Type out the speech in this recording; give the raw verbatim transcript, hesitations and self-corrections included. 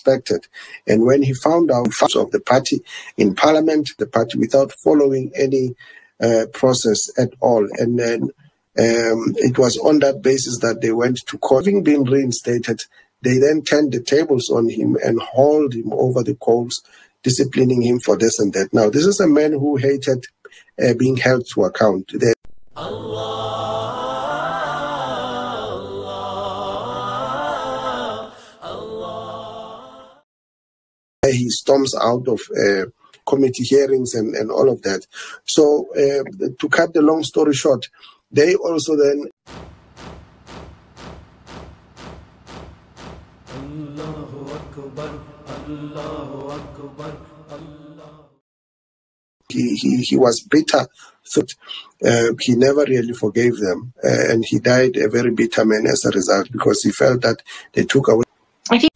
unexpected. And when he found out of the party in parliament, the party without following any uh, process at all. And then um, it was on that basis that they went to court. Having been reinstated, they then turned the tables on him and hauled him over the coals, disciplining him for this and that. Now, this is a man who hated uh, being held to account. They He storms out of uh, committee hearings and, and all of that. So uh, to cut the long story short, they also then Allahu Akbar, Allahu Akbar, Allah. He, he, he was bitter. So, uh, he never really forgave them. Uh, and he died a very bitter man as a result, because he felt that they took away